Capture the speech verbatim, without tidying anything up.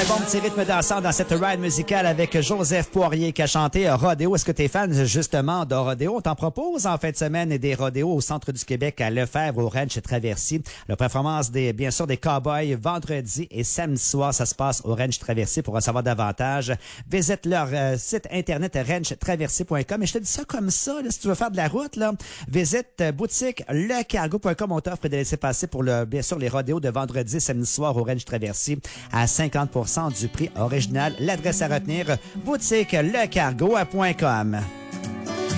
bon petit rythme dansant dans cette ride musicale avec Joseph Poirier qui a chanté Rodéo. Est-ce que t'es fan justement de Rodéo? On t'en propose en fin de semaine des rodéos au centre du Québec à Lefebvre, au Ranch Traversier. La performance des, bien sûr, des Cowboys vendredi et samedi soir. Ça se passe au Ranch Traversier. Pour en savoir davantage, visite leur euh, site internet ranch traversier point com. Et je te dis ça comme ça, là, si tu veux faire de la route, là, visite euh, boutique le cargo point com. On t'offre de laisser passer pour le, bien sûr, les rodéos de vendredi et samedi soir au Ranch Traversier à cinquante pour cent du prix original. L'adresse à retenir, boutique le cargo point com.